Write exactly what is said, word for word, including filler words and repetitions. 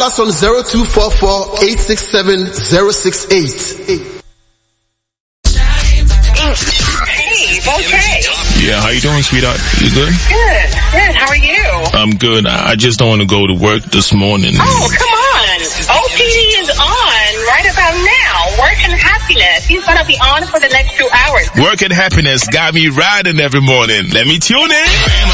us on zero two four four, eight six seven, zero six eight. Hey, okay. Yeah, how you doing, sweetheart? You good? Good, good. How are you? I'm good. I just don't want to go to work this morning. Oh, come on. O P D is on right about now. Work and Happiness. He's going to be on for the next two hours. Work and Happiness got me riding every morning. Let me tune in.